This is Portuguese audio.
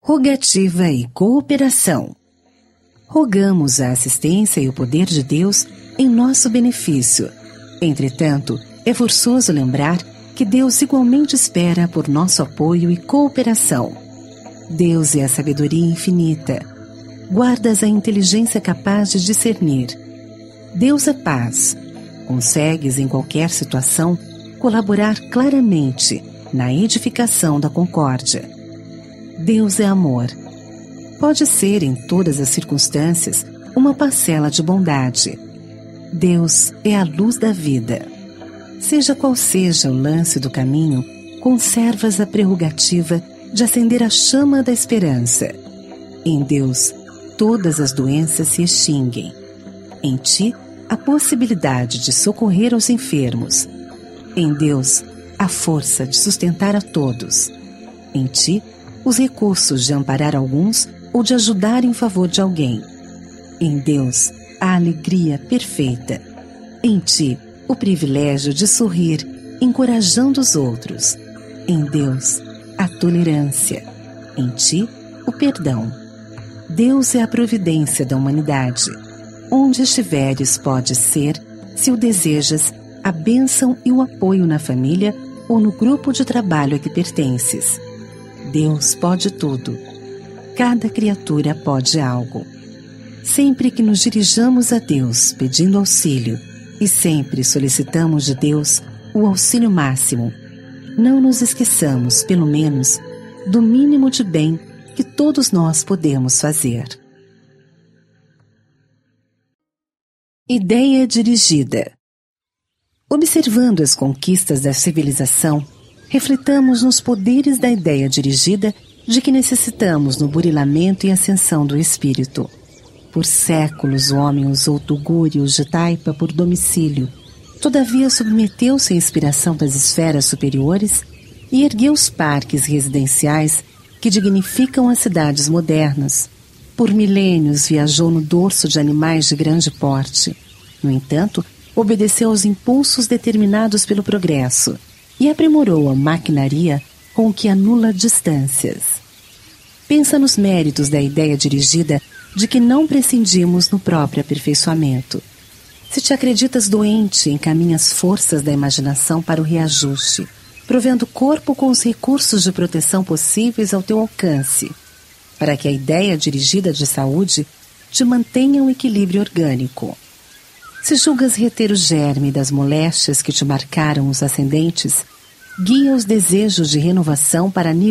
Rogativa e cooperação. Rogamos a assistência e o poder de Deus em nosso benefício. Entretanto, é forçoso lembrar que Deus igualmente espera por nosso apoio e cooperação. Deus é a sabedoria infinita. Guardas a inteligência capaz de discernir. Deus é paz. Consegues, em qualquer situação, colaborar claramente na edificação da concórdia. Deus é amor. Pode ser, em todas as circunstâncias, uma parcela de bondade. Deus é a luz da vida. Seja qual seja o lance do caminho, conservas a prerrogativa de acender a chama da esperança. Em Deus, todas as doenças se extinguem. Em ti, a possibilidade de socorrer aos enfermos. Em Deus, a força de sustentar a todos. Em ti, os recursos de amparar alguns ou de ajudar em favor de alguém. Em Deus, a alegria perfeita. Em ti, o privilégio de sorrir, encorajando os outros. Em Deus, a tolerância. Em ti, o perdão. Deus é a providência da humanidade. Onde estiveres pode ser, se o desejas, a bênção e o apoio na família ou no grupo de trabalho a que pertences. Deus pode tudo. Cada criatura pode algo. Sempre que nos dirijamos a Deus pedindo auxílio e sempre solicitamos de Deus o auxílio máximo, não nos esqueçamos, pelo menos, do mínimo de bem que todos nós podemos fazer. Ideia dirigida. Observando as conquistas da civilização, refletamos nos poderes da ideia dirigida de que necessitamos no burilamento e ascensão do espírito. Por séculos o homem usou tugúrios de taipa por domicílio, todavia submeteu-se à inspiração das esferas superiores e ergueu os parques residenciais que dignificam as cidades modernas. Por milênios viajou no dorso de animais de grande porte. No entanto, obedeceu aos impulsos determinados pelo progresso e aprimorou a maquinaria com que anula distâncias. Pensa nos méritos da ideia dirigida de que não prescindimos no próprio aperfeiçoamento. Se te acreditas doente, encaminha as forças da imaginação para o reajuste, provendo o corpo com os recursos de proteção possíveis ao teu alcance, para que a ideia dirigida de saúde te mantenha um equilíbrio orgânico. Se julgas reter o germe das moléstias que te marcaram os ascendentes, guia os desejos de renovação para